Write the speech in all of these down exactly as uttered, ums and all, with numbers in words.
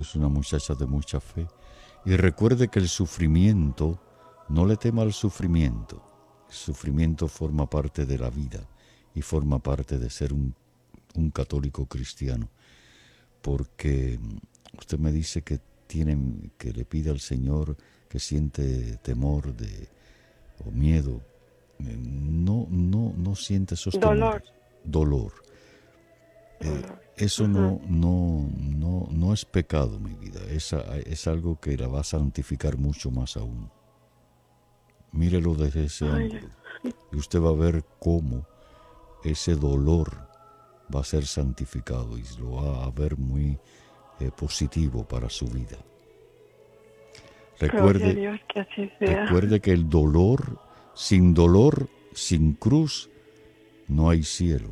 es una muchacha de mucha fe. Y recuerde que el sufrimiento, no le tema al sufrimiento. El sufrimiento forma parte de la vida y forma parte de ser un, un católico cristiano. Porque usted me dice que, tiene, que le pide al Señor que siente temor de, o miedo. No, no, no siente esos Dolor. temores. Dolor. Eh, eso Ujú. no, no, no, no es pecado, mi vida. Es, es algo que la va a santificar mucho más aún. Mírelo desde ese Ay, ángulo. Y usted va a ver cómo ese dolor va a ser santificado y lo va a ver muy eh, positivo para su vida. gloria a Recuerde, Dios, que así sea. recuerde que el dolor, sin dolor, sin cruz, no hay cielo.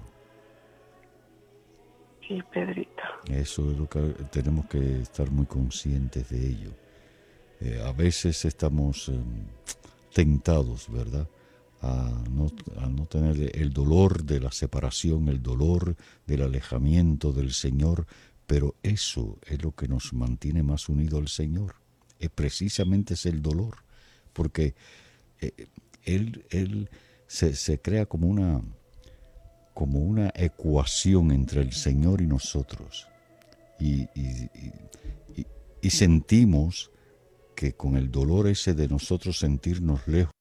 Sí, Pedrito. Eso es lo que tenemos que estar muy conscientes de ello. Eh, a veces estamos eh, tentados, ¿verdad?, a no, a no tener el dolor de la separación, el dolor del alejamiento del Señor, pero eso es lo que nos mantiene más unidos al Señor. Eh, precisamente es el dolor, porque eh, Él, él se, se crea como una, como una ecuación entre el Señor y nosotros. Y, y, y, y sentimos que con el dolor ese de nosotros sentirnos lejos